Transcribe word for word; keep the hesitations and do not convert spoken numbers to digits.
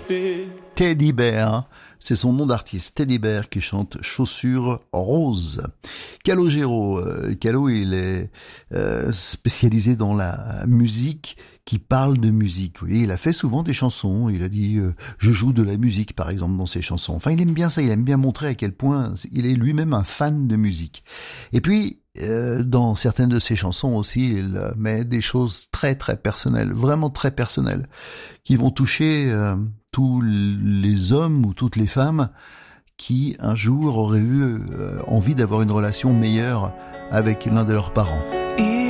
Teddy Bear, c'est son nom d'artiste, Teddy Bear, qui chante Chaussures roses. Calogero, euh, Calo, il est euh, spécialisé dans la musique qui parle de musique. Vous voyez, il a fait souvent des chansons, il a dit euh, je joue de la musique par exemple dans ses chansons. Enfin, il aime bien ça, il aime bien montrer à quel point il est lui-même un fan de musique. Et puis euh, dans certaines de ses chansons aussi, il met des choses très très personnelles, vraiment très personnelles, qui vont toucher euh, tous les hommes ou toutes les femmes qui un jour auraient eu euh, envie d'avoir une relation meilleure avec l'un de leurs parents.